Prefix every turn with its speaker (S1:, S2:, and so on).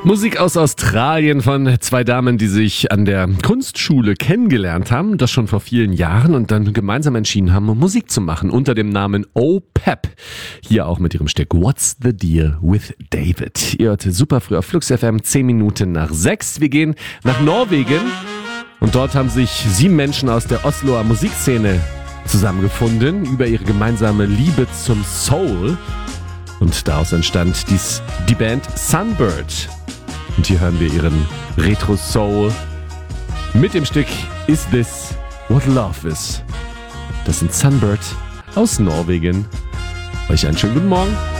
S1: Musik aus Australien von zwei Damen, die sich an der Kunstschule kennengelernt haben, das schon vor vielen Jahren und dann gemeinsam entschieden haben, Musik zu machen unter dem Namen Oh-Pep. Hier auch mit ihrem Stück What's the Deal with David. Ihr hört super früh auf Flux FM, 10 Minuten nach 6. Wir gehen nach Norwegen und dort haben sich 7 Menschen aus der Osloer Musikszene zusammengefunden über ihre gemeinsame Liebe zum Soul. Und daraus entstand die Band Sunbird. Und hier hören wir ihren Retro-Soul mit dem Stück Is This What Love Is? Das sind Sunbird aus Norwegen. Euch einen schönen guten Morgen.